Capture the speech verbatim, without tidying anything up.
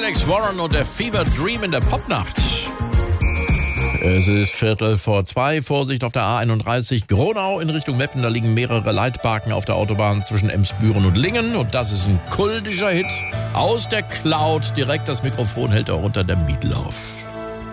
Alex Warren und der Fever Dream in der Popnacht. Es ist Viertel vor zwei. Vorsicht auf der A einunddreißig Gronau in Richtung Meppen. Da liegen mehrere Leitbarken auf der Autobahn zwischen Emsbüren und Lingen. Und das ist ein kultischer Hit aus der Cloud. Direkt das Mikrofon hält er unter der Meatloaf.